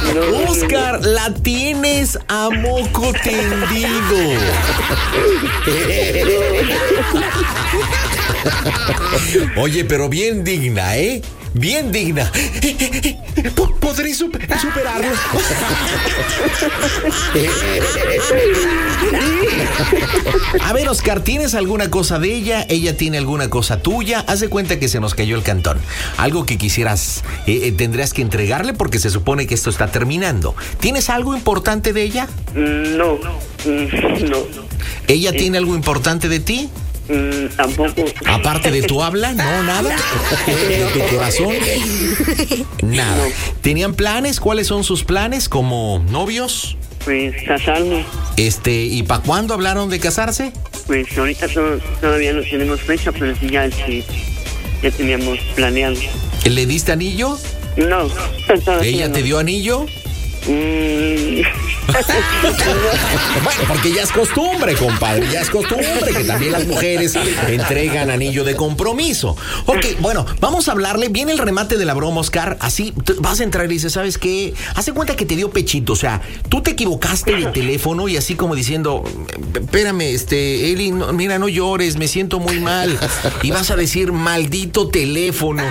Oscar, la tienes a moco tendido. Oye, pero bien digna, ¿eh? Bien digna. ¿Podré superarlo? A ver, Oscar, ¿tienes alguna cosa de ella? ¿Ella tiene alguna cosa tuya? Haz de cuenta que se nos cayó el cantón. Algo que quisieras, tendrías que entregarle porque se supone que esto está terminando. ¿Tienes algo importante de ella? No. ¿Ella tiene algo importante de ti? Tampoco. Aparte de tu habla, no, nada. ¿De tu corazón? Nada. No. ¿Tenían planes? ¿Cuáles son sus planes como novios? Pues casarnos. ¿Y para cuándo hablaron de casarse? Pues ahorita todavía no tenemos fecha, pero sí ya teníamos planeado. ¿Le diste anillo? No. ¿Ella te dio anillo? Bueno, porque ya es costumbre, compadre, ya es costumbre que también las mujeres entregan anillo de compromiso. Ok, bueno, vamos a hablarle. Viene el remate de la broma, Oscar. Así vas a entrar y dices, ¿sabes qué? Hace cuenta que te dio pechito, o sea, tú te equivocaste de teléfono y así como diciendo, espérame, Eli, no, mira, no llores, me siento muy mal. Y vas a decir, maldito teléfono.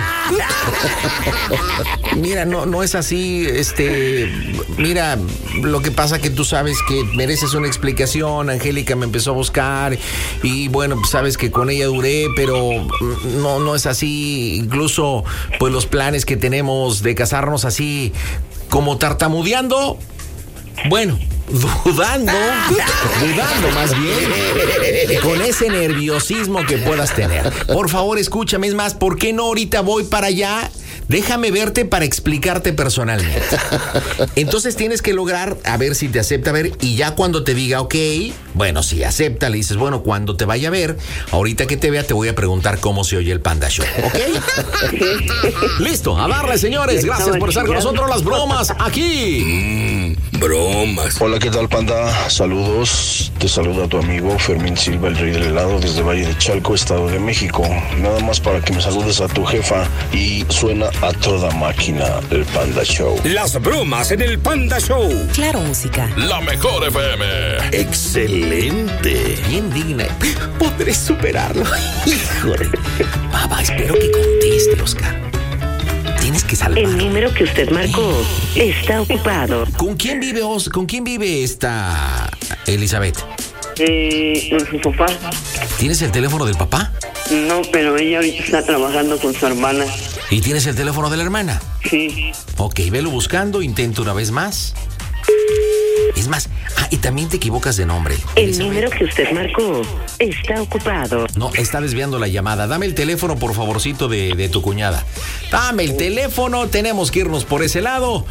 Mira, no es así, mira, lo que pasa que tú sabes que mereces una explicación. Angélica me empezó a buscar y bueno, pues sabes que con ella duré, pero no es así. Incluso pues los planes que tenemos de casarnos así como tartamudeando, bueno, dudando más bien, con ese nerviosismo que puedas tener. Por favor, escúchame, es más, ¿por qué no ahorita voy para allá? Déjame verte para explicarte personalmente. Entonces tienes que lograr a ver si te acepta ver y ya cuando te diga ok, bueno, si acepta, le dices, bueno, cuando te vaya a ver, ahorita que te vea te voy a preguntar cómo se oye el Panda Show, ¿ok? Listo, a darle, señores. Gracias por estar con nosotros. Las bromas aquí. Bromas. Hola, ¿qué tal, Panda? Saludos. Te saluda tu amigo Fermín Silva, el rey del helado, desde Valle de Chalco, Estado de México. Nada más para que me saludes a tu jefa y suena a toda máquina el Panda Show. Las bromas en el Panda Show. Claro, música. La mejor FM. Excelente. Bien digna. ¿Podré superarlo? Híjole. Papá, espero que conteste, Oscar. Tienes que salvar. El número que usted marcó está ocupado. ¿Con quién vive esta Elizabeth? Con su papá. ¿Tienes el teléfono del papá? No, pero ella ahorita está trabajando con su hermana. ¿Y tienes el teléfono de la hermana? Sí. Ok, velo buscando, intento una vez más. Es más, y también te equivocas de nombre. El Elizabeth. número que usted marcó está ocupado. No, está desviando la llamada. Dame el teléfono, por favorcito, de tu cuñada. Dame el teléfono, tenemos que irnos por ese lado.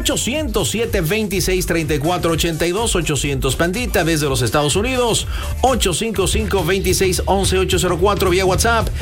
800-726-3482, 800 Pandita, desde los Estados Unidos. 855-2611-804 vía WhatsApp.